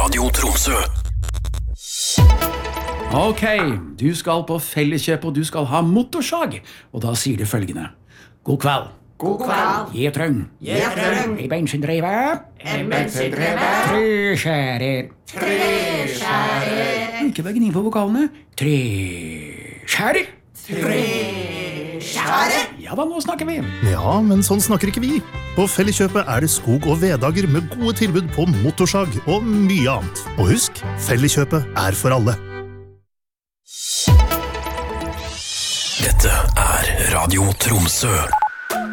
Radio Tromsø. Ok, du skal på Felleskjøp og du skal ha motorsag. Og da sier du følgende. God kveld. God kveld. Gjetrøng. Gjetrøng. I bensindrevet. Bensindrevet. Treskjærer. Treskjærer. Ikke bare gni på vokalene. Treskjærer. Treskjærer. Ja da, nå snakker vi. Ja, men sånn snakker ikke vi. På Felleskjøpet er det skog- og veddager med gode tilbud på motorsag og mye annet. Og husk, Felleskjøpet er for alle. Dette er Radio Tromsø.